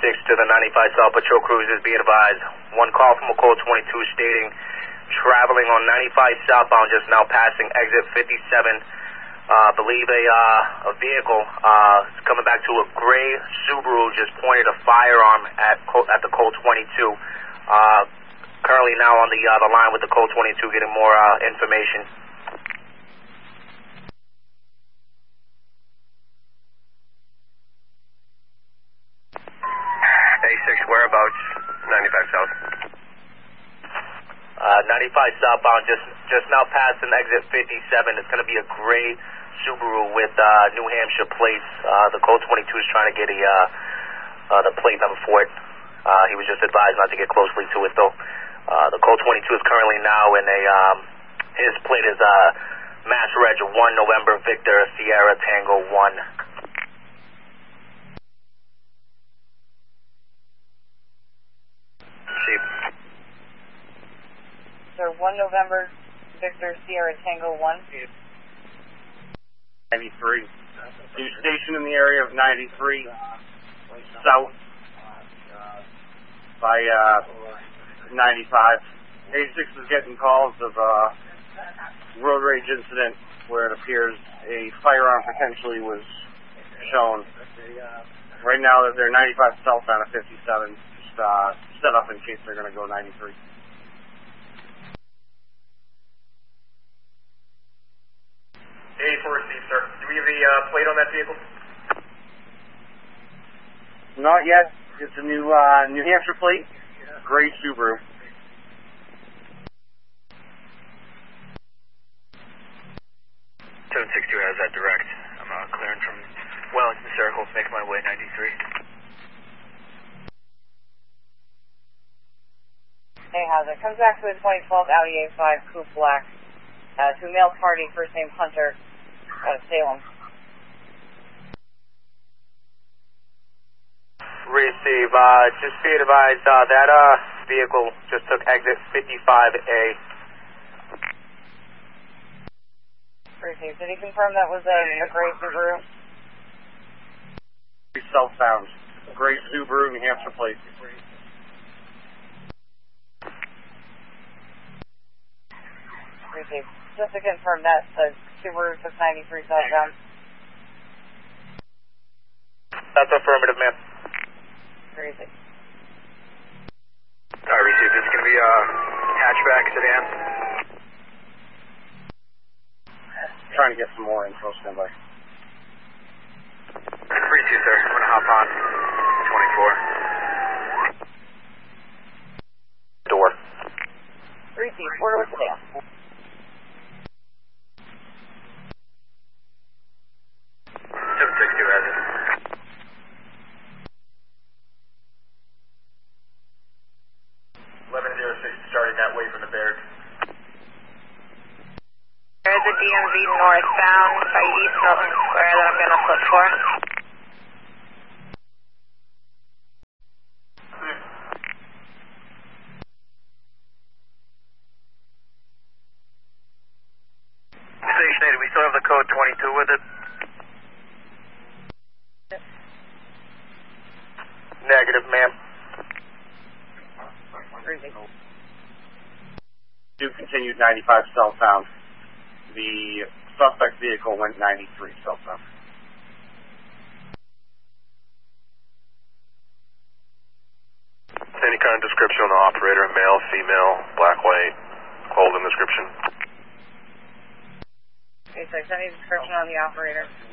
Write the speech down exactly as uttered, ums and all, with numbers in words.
six to the ninety-five South Patrol Cruisers, be advised. One call from a code twenty-two stating traveling on ninety-five southbound, just now passing exit fifty-seven. Uh, believe a, uh, a vehicle uh, coming back to a gray Subaru just pointed a firearm at at the code twenty-two. Uh, currently now on the uh, the line with the code twenty-two, getting more uh, information. A six, whereabouts? ninety-five South. Uh, ninety-five southbound, just just now passing exit fifty-seven. It's going to be a gray Subaru with uh, New Hampshire plates. Uh, the code twenty-two is trying to get a uh, uh, the plate number for it. Uh, he was just advised not to get closely to it, though. Uh, the code twenty-two is currently now in a, um, his plate is uh, Mass Reg one November Victor Sierra Tango one. Chief. So one November Victor Sierra Tango one. ninety-three. New station in the area of ninety-three south by uh, ninety-five. A six is getting calls of uh, road rage incident where it appears a firearm potentially was shown. Right now they're ninety-five southbound at fifty-seven. Just uh, set up in case they're going to go ninety-three. A four, Steve, sir. Do we have the uh, plate on that vehicle? Not yet. It's a new uh, New Hampshire plate. Gray Subaru. seven six two has that direct. I'm uh, clearing from Wellington Circle, making my way ninety-three. Hey, how's it? Comes back to a twenty twelve Audi A five Coupe Black. Uh, to male party, first name Hunter, out of Salem. Receive. Uh, just be advised, uh, that uh, vehicle just took exit fifty-five A. Receive. Did he confirm that was a, a gray Subaru? Southbound. Gray Subaru, New Hampshire plate. Receive. Just to confirm that the Subaru took ninety-three southbound. That's affirmative, ma'am. Receive. Alright, receive. This is going to be a hatchback sedan. Trying to get some more info, stand by. three two, sir. I'm going to hop on. twenty-four. Door. Receive. Where was the down? seven six two has it. eleven oh six starting that way from the barrack. There's a D M V northbound by East Milton Square that I'm going to flip for. Station eight, do we still have the code twenty-two with it? Negative, ma'am. Do continued ninety-five southbound. The suspect vehicle went ninety-three southbound. Any kind of description on the operator, male, female, black, white, Holden description? Okay, so any description on the operator?